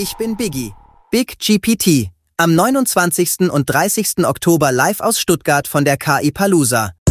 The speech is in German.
Ich bin Biggie, Big GPT, am 29. und 30. Oktober live aus Stuttgart von der KI Palooza.